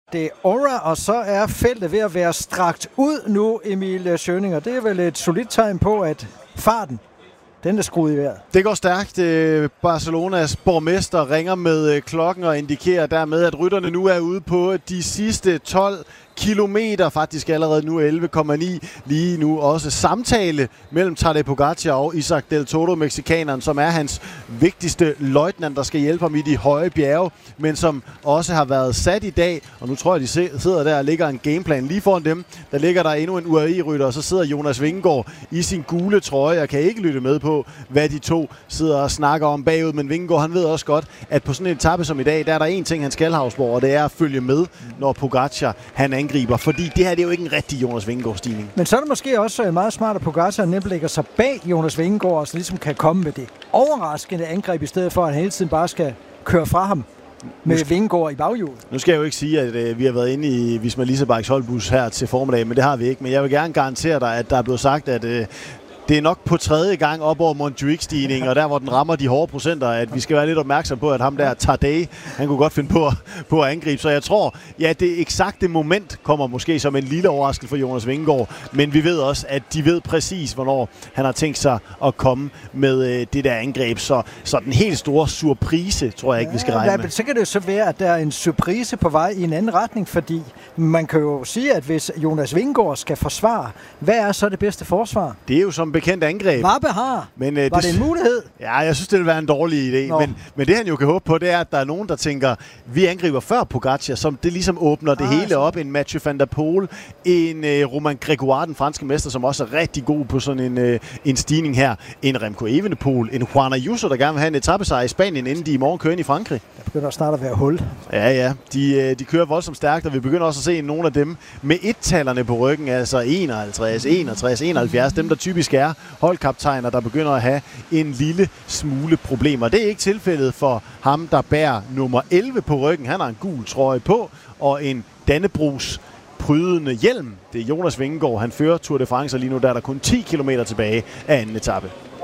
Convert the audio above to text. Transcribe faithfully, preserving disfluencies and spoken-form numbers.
Det er Aura, og så er feltet ved at være strakt ud nu, Emil Schøning, og det er vel et solidt tegn på, at farten, den er skruet i vejret. Det går stærkt. Barcelonas borgmester ringer med klokken og indikerer dermed, at rytterne nu er ude på de sidste tolv kilometer, faktisk allerede nu elleve komma ni. Lige nu også samtale mellem Tadej Pogačar og Isaac Del Toro, mexikaneren, som er hans vigtigste løjtnant, der skal hjælpe ham i de høje bjerge, men som også har været sat i dag. Og nu tror jeg, de sidder der og ligger en gameplan lige foran dem. Der ligger der endnu en U A E-rytter, og så sidder Jonas Vingegaard i sin gule trøje. Jeg kan ikke lytte med på, hvad de to sidder og snakker om bagud, men Vingegaard, han ved også godt, at på sådan en etape som i dag, der er der en ting, han skal, Havsborg, og det er at følge med, når Pogačar han angriber, fordi det her det er jo ikke en rigtig Jonas Vingegaard-stigning. Men så er det måske også meget smart, at Pogačar nemt lægger sig bag Jonas Vingegaard, og så ligesom kan komme med det overraskende angreb, i stedet for at han hele tiden bare skal køre fra ham med Vingegaard i baghjulet. Nu skal jeg jo ikke sige, at øh, vi har været inde i Visma Leasebikes holdbus her til formiddag, men det har vi ikke. Men jeg vil gerne garantere dig, at der er blevet sagt, at øh, det er nok på tredje gang op over Montjuic-stigningen, og der, hvor den rammer de hårde procenter, at vi skal være lidt opmærksom på, at ham der, Tadej, han kunne godt finde på, på at angribe. Så jeg tror, ja, det eksakte moment kommer måske som en lille overraskelse for Jonas Vingegaard, men vi ved også, at de ved præcis, hvornår han har tænkt sig at komme med øh, det der angreb. Så, så den helt store surprise, tror jeg ikke, vi skal regne ja, med. Men så kan det jo så være, at der er en surprise på vej i en anden retning, fordi man kan jo sige, at hvis Jonas Vingegaard skal forsvare, hvad er så det bedste forsvar? Det er jo som bekendt angreb. Varpe har. Men, øh, var det, det en mulighed? Ja, jeg synes, det vil være en dårlig idé. Men, men det han jo kan håbe på, det er, at der er nogen, der tænker, vi angriber før Pogačar, som det ligesom åbner det ah, hele så. op. En Mathieu van der Poel, en uh, Romain Grégoire, den franske mester, som også er rigtig god på sådan en, uh, en stigning her. En Remco Evenepoel, en Juan Ayuso, der gerne vil have en etapesejr i Spanien, inden de i morgen kører ind i Frankrig. Der begynder snart at være hul. Ja, ja. De, de kører voldsomt stærkt, og vi begynder også at se nogle af dem med et-tallerne på ryggen, altså enoghalvtreds, enogtres, enoghalvfjerds, dem der typisk er holdkaptajner, der begynder at have en lille smule problemer. Det er ikke tilfældet for ham, der bærer nummer elleve på ryggen. Han har en gul trøje på og en Dannebrogs prydende hjelm. Det er Jonas Vingegaard. Han fører Tour de France lige nu, der er der kun ti kilometer tilbage af anden etape.